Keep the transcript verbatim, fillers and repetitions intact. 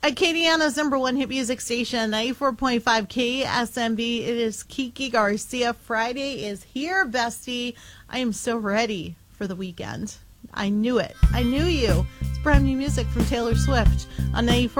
Acadiana's number one hit music station, ninety-four point five K S M B. It is Kiki Garcia. Friday is here, bestie. I am so ready for the weekend. I knew it. I knew you. It's brand new music from Taylor Swift on ninety-four.